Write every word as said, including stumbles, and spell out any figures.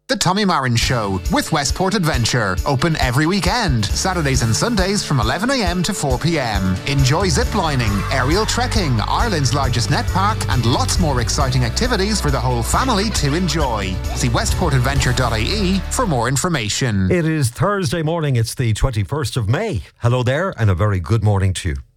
The Tommy Marin Show with Westport Adventure. Open every weekend, Saturdays and Sundays from eleven a m to four p m. Enjoy ziplining, aerial trekking, Ireland's largest net park, and lots more exciting activities for the whole family to enjoy. See westport adventure dot I E for more information. It is Thursday morning. It's the twenty-first of May. Hello there, and a very good morning to you.